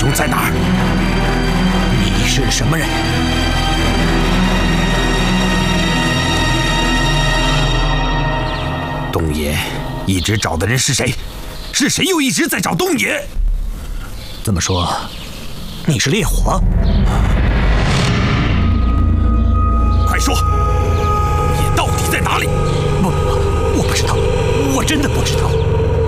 兄在哪儿？你是什么人？东野一直找的人是谁？是谁又一直在找东野？ 这么说，你是烈火？ 快说，东野到底在哪里？ 不，我不知道，我真的不知道。